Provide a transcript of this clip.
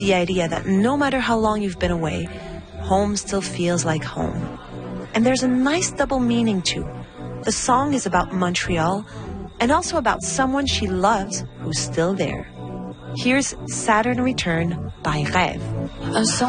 The idea that no matter how long you've been away, home still feels like home. And there's a nice double meaning too. The song is about Montreal and also about someone she loves who's still there. Here's Saturn Return by Rêve.